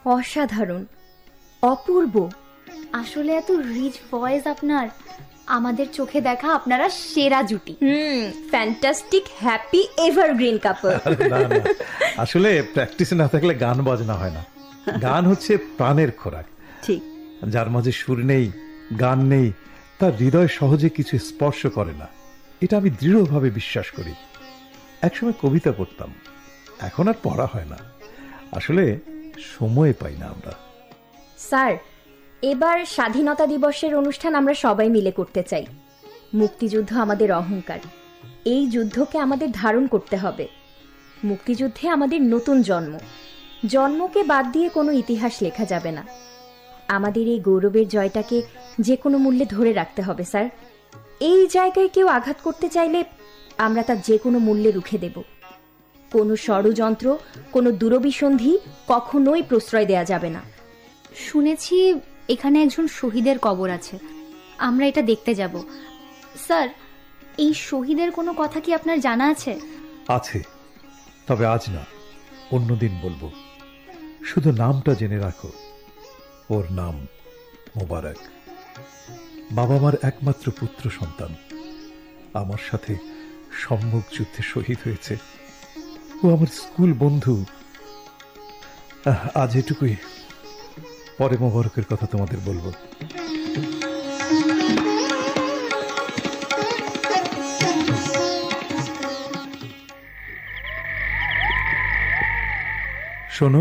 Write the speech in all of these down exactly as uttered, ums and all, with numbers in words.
অসাধারণ, অপূর্ব। আসলে এত রিচ ভয়েস আপনার, আমাদের চোখে দেখা আপনারা সেরা জুটি। হুম, ফ্যান্টাস্টিক, হ্যাপি, এভারগ্রিন কাপল। না না, আসলে প্র্যাকটিস না থাকলে গান বাজনা হয় না। গান হচ্ছে প্রাণের খোরাক। ঠিক। যার মাঝে সুর নেই, গান নেই, তার হৃদয় সহজে কিছু স্পর্শ করে না। এটা আমি দৃঢ়ভাবে বিশ্বাস করি। একসময় কবিতা পড়তাম, এখন আর পড়া হয় না। আসলে সময় পাই না আমরা। স্যার, এবার স্বাধীনতা দিবসের অনুষ্ঠান আমরা সবাই মিলে করতে চাই। মুক্তিযুদ্ধ আমাদের অহংকার, এই যুদ্ধকে আমাদের ধারণ করতে হবে। মুক্তিযুদ্ধে আমাদের নতুন জন্ম, জন্মকে বাদ দিয়ে কোনো ইতিহাস লেখা যাবে না। আমাদের এই গৌরবের জয়টাকে যে কোনো মূল্যে ধরে রাখতে হবে স্যার। এই জায়গায় কেউ আঘাত করতে চাইলে আমরা তা যে কোনো মূল্যে রুখে দেব। কোনো ষড়যন্ত্র, কোনো দুরভিসন্ধি কখনোই প্রশ্রয় দেয়া যাবে না। শুনেছি এখানে একজন শহীদের কবর আছে, আমরা এটা দেখতে যাব। স্যার, এই শহীদের কোনো কথা কি আপনার জানা আছে? আছে, তবে আজ না, অন্যদিন বলবো। শুধু নামটা জেনে রাখো, ওর নাম মোবারক। বাবা মার একমাত্র পুত্র সন্তান, আমার সাথে সম্মুখ যুদ্ধে শহীদ হয়েছে। ও আমার স্কুল বন্ধু। আজ এটুকুই, পরে মোবারকের কথা তোমাদের বলবো। শোনো,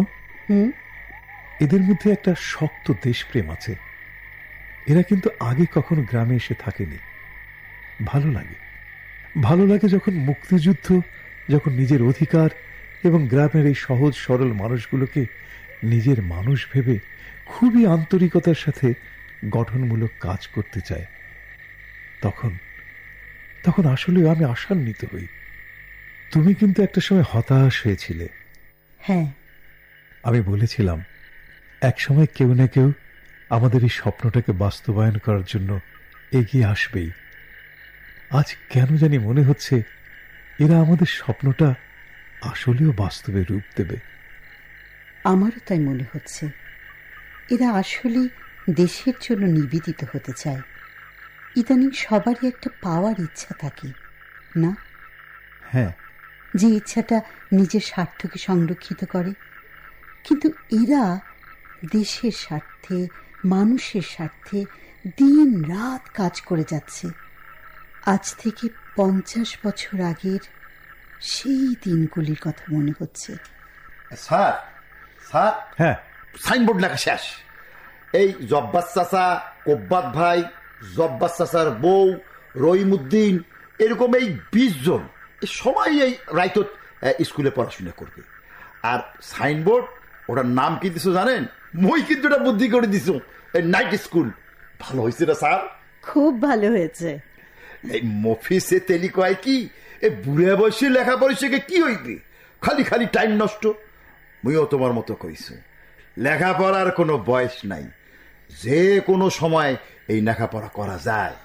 এদের মধ্যে একটা শক্ত দেশপ্রেম আছে। এরা কিন্তু আগে কখনো গ্রামে এসে থাকেনি। ভালো লাগে, ভালো লাগে যখন মুক্তিযুদ্ধ, যখন নিজের অধিকার এবং গ্রামের এই সহজ সরল মানুষগুলোকে নিজের মানুষ ভেবে খুবই আন্তরিকতার সাথে গঠনমূলক কাজ করতে চায়। তখন তখন আসলে আমি আশান্বিত হই। তুমি কিন্তু একটা সময় হতাশ হয়েছিলে। হ্যাঁ, আমি বলেছিলাম এক সময় কেউ না কেউ আমাদের এই স্বপ্নটাকে বাস্তবায়ন করার জন্য এগিয়ে আসবেই। আজ কেন জানি মনে হচ্ছে এরা আমাদের স্বপ্নটা আসলেও বাস্তবে রূপ দেবে। আমারও তাই মনে হচ্ছে। এরা আসলে দেশের জন্য নিবেদিত হতে চায়। ইদানিং সবারই একটা পাওয়ার ইচ্ছা থাকে না? হ্যাঁ, যে ইচ্ছাটা নিজের স্বার্থকে সংরক্ষিত করে। কিন্তু এরা দেশের স্বার্থে, মানুষের স্বার্থে দিন রাত কাজ করে যাচ্ছে। আজ থেকে পঞ্চাশ বছর আগের সেই দিনগুলির কথা মনে হচ্ছে। স্যার, স্যার, হ্যাঁ, সাইনবোর্ড লেখা শেষ। এই জব্বাস চাচা, কোব্বাত ভাই, জব্বাস চাচার বউ, রহিমউদ্দিন, এরকম এই বিশ জন সবাই এই রাইতত স্কুলে পড়াশোনা করবে। আর সাইনবোর্ড, ওটার নাম কি দিছো জানেন? মই কিন্তু ওটা বুদ্ধি করে দিছো, এই নাইট স্কুল। ভালো হয়েছে না স্যার? খুব ভালো হয়েছে। এই মফিসে তেলি কয় কি, এই বুড়ে বয়সে লেখাপড়া শিখে কি হইবে? খালি খালি টাইম নষ্ট। মুইও তোমার মতো কইছো, লেখাপড়ার কোনো বয়স নাই, যে কোনো সময় এই লেখাপড়া করা যায়।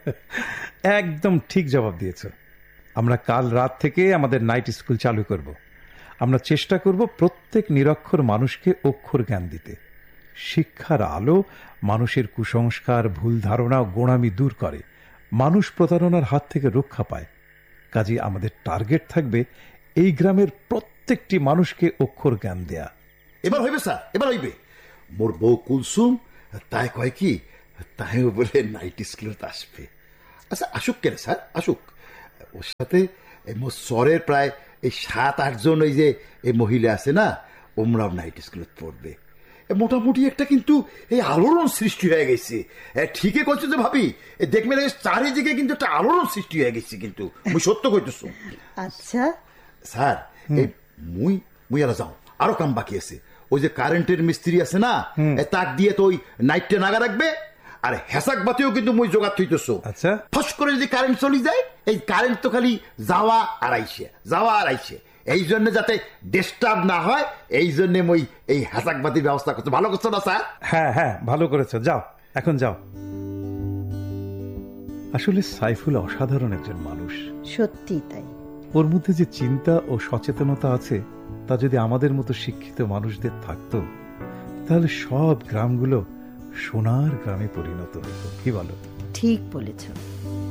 একদম ঠিক জবাব দিয়েছ। আমরা কাল রাত থেকে আমাদের নাইট স্কুল চালু করব। আমরা চেষ্টা করব প্রত্যেক নিরক্ষর মানুষকে অক্ষর জ্ঞান দিতে। শিক্ষার আলো মানুষের কুসংস্কার, ভুল ধারণা ও গোঁড়ামি দূর করে, মানুষ প্রতারণার হাত থেকে রক্ষা পায়। কাজে আমাদের টার্গেট থাকবে এই গ্রামের প্রত্যেকটি মানুষকে অক্ষর জ্ঞান দেয়া। এবার হইবে স্যার, এবার হইবে। মোর বউ কুলসুম তাই কয় কি, তাই বলে নাইট স্কুলে আসবে। আচ্ছা আসুক কেন স্যার, আসুক। ওর সাথে মোর স্বরের প্রায় এই সাত আটজন ওই যে এই মহিলা আছে না, ওমরাও নাইট স্কুলে পড়বে। মোটামুটি একটা কিন্তু এই আলোড়ন সৃষ্টি হয়ে গেছে। ঠিকই করছো যে ভাবি, দেখবে চারিদিকে কিন্তু একটা আলোড়ন সৃষ্টি হয়ে গেছে। কিন্তু মুই সত্য কইতেছ। আচ্ছা স্যার, এই মুই মুই আর যাও, আরো কাম বাকি আছে। ওই যে কারেন্টের মিস্ত্রি আছে না, তাক দিয়ে তো ওই নাইটটা নাগা রাখবে। আর হেসাক বাতিও কিন্তু মুই জোগাড় থইতেছ। আচ্ছা, ফস করে যদি কারেন্ট চলে যায়, এই কারেন্ট তো খালি যাওয়া আর আইসে, যাওয়া আর আইসে। এই জন্য যাতে ডিস্টার্ব না হয়, এই জন্য মই এই হেসাক বাতির ব্যবস্থা করতে। ভালো করছো না স্যার? হ্যাঁ হ্যাঁ, ভালো করেছো। যাও, এখন যাও। আসলে সাইফুল অসাধারণ একজন মানুষ। সত্যি তাই। ওর মধ্যে যে চিন্তা ও সচেতনতা আছে, তা যদি আমাদের মতো শিক্ষিত মানুষদের থাকতো, তাহলে সব গ্রামগুলো সোনার গ্রামে পরিণত হতো। কি বলো? ঠিক বলেছ।